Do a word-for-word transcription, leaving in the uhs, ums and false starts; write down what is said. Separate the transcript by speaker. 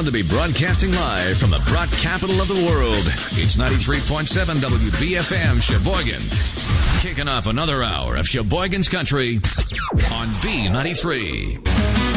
Speaker 1: proud to be broadcasting live from the broad capital of the world. It's ninety-three point seven W B F M Sheboygan. Kicking off another hour of Sheboygan's Country on B ninety-three.